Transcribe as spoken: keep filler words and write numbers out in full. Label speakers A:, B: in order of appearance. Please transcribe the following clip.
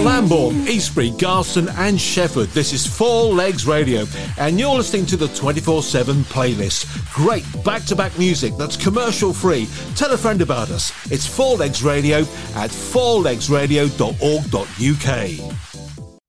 A: Lambourne, Eastbury, Garston and Shefford. This is Four Legs Radio and you're listening to the twenty-four seven playlist. Great back-to-back music that's commercial free. Tell a friend about us. It's Four Legs Radio at four legs radio dot org dot uk.